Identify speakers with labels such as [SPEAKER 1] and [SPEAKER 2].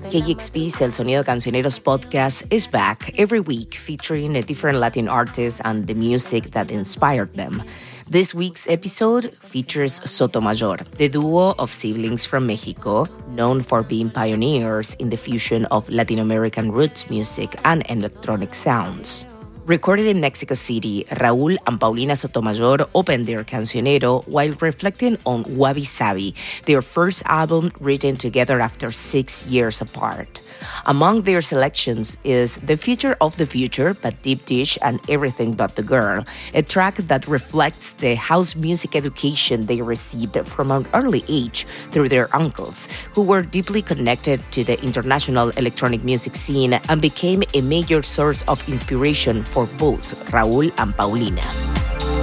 [SPEAKER 1] KXP's El Sonido Cancioneros podcast is back every week featuring a different Latin artist and the music that inspired them. This week's episode features Sotomayor, the duo of siblings from Mexico, known for being pioneers in the fusion of Latin American roots music and electronic sounds. Recorded in Mexico City, Raúl and Paulina Sotomayor opened their Cancionero while reflecting on Wabi Sabi, their first album written together after 6 years apart. Among their selections is The Future of the Future by Deep Dish and Everything But the Girl, a track that reflects the house music education they received from an early age through their uncles, who were deeply connected to the international electronic music scene and became a major source of inspiration for both Raúl and Paulina.